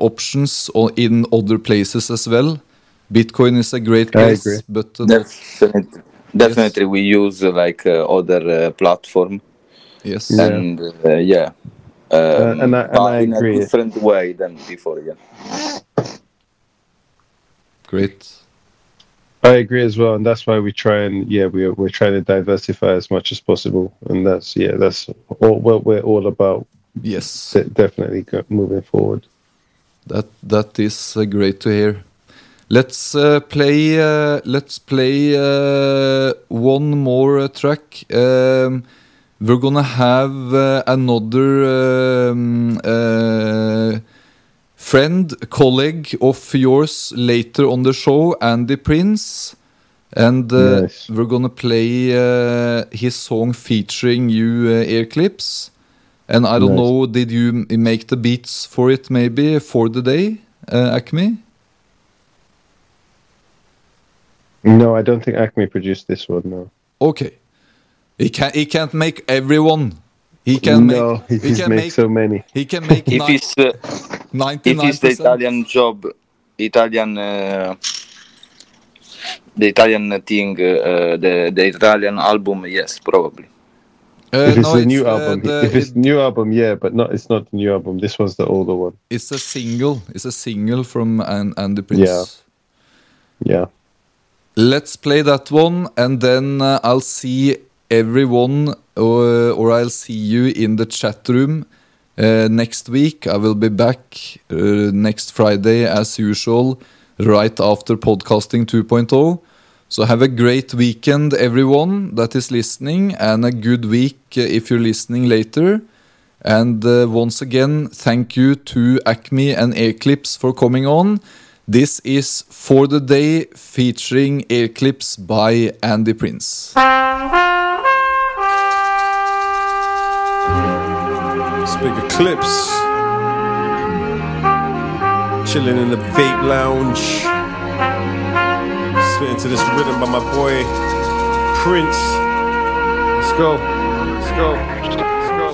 options in other places as well. Bitcoin is a great place, agree. but Definitely, we use other platform, yes, and And I in agree. a different way than before. Yeah. great. I agree as well, and that's why we try and we're trying to diversify as much as possible, and that's all what we're all about. Yes, Definitely moving forward. that is great to hear. Let's play one more track. We're gonna have another friend, colleague of yours later on the show, Andy Prince, and Nice. we're gonna play his song featuring you, Airclips. And I don't Nice. know, did you make the beats for it maybe for the day, Acme? No, I don't think Acme produced this one. No. Okay. He can't make everyone. He can make so many. He can make If it's 99%. the Italian job, the Italian thing, the Italian album, yes, probably. If it's the new album, if it's the new album, yeah, but it's not the new album. This one's the older one. It's a single. It's a single from Andy Prince. Yeah. Let's play that one, and then I'll see everyone, or I'll see you in the chat room next week. I will be back next Friday as usual, right after Podcasting 2.0. So have a great weekend, everyone that is listening, and a good week if you're listening later. And once again, thank you to Acme and Airclips for coming on. This is For the Day featuring Airclips by Andy Prince. Big Eclipse, chilling in the vape lounge, spitting to this rhythm by my boy Prince. Let's go.